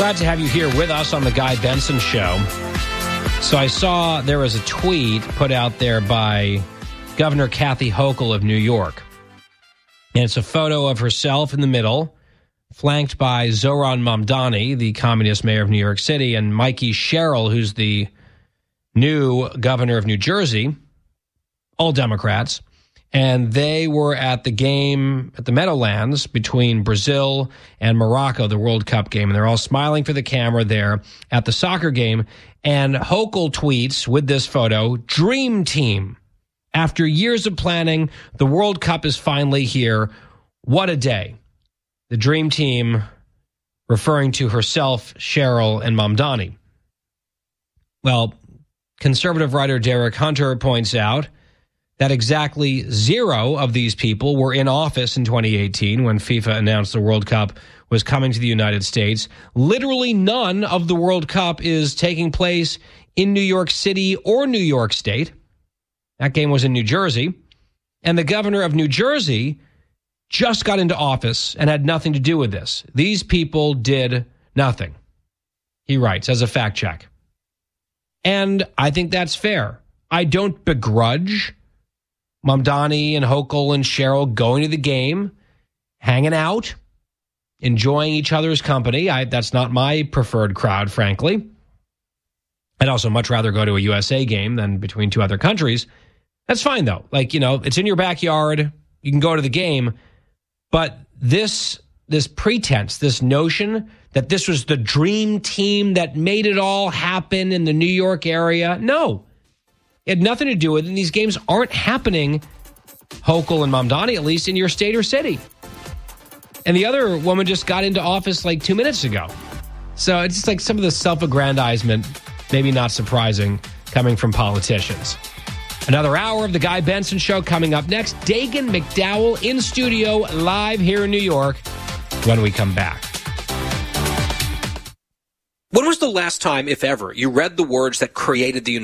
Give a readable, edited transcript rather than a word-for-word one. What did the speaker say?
Glad to have you here with us on the Guy Benson Show. So I saw there was a tweet put out there by Governor Kathy Hochul of New York. And it's a photo of herself in the middle, flanked by Zohran Mamdani, the communist mayor of New York City, and Mikey Sherrill, who's the new governor of New Jersey, all Democrats. And they were at the game at the Meadowlands between Brazil and Morocco, the World Cup game. And they're all smiling for the camera there at the soccer game. And Hochul tweets with this photo, "Dream team. After years of planning, the World Cup is finally here. What a day." The dream team referring to herself, Sherrill, and Mamdani. Well, conservative writer Derek Hunter points out that exactly 0 of these people were in office in 2018 when FIFA announced the World Cup was coming to the United States. Literally none of the World Cup is taking place in New York City or New York State. That game was in New Jersey. And the governor of New Jersey just got into office and had nothing to do with this. These people did nothing, he writes as a fact check. And I think that's fair. I don't begrudge Mamdani and Hochul and Sherrill going to the game, hanging out, enjoying each other's company. That's not my preferred crowd, frankly. I'd also much rather go to a USA game than between two other countries. That's fine, though. It's in your backyard. You can go to the game. But this pretense, this notion that this was the dream team that made it all happen in the New York area, no. It had nothing to do with it, and these games aren't happening, Hochul and Mamdani, at least in your state or city. And the other woman just got into office like 2 minutes ago. So it's just like some of the self-aggrandizement, maybe not surprising, coming from politicians. Another hour of the Guy Benson Show coming up next. Dagan McDowell in studio live here in New York when we come back. When was the last time, if ever, you read the words that created the